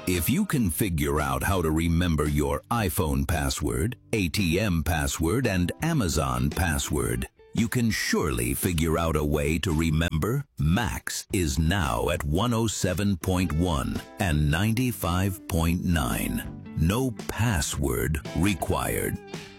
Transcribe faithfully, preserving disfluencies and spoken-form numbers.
If you can figure out how to remember your iPhone password, A T M password, and Amazon password, you can surely figure out a way to remember Max is now at one oh seven point one and ninety-five point nine. No password required.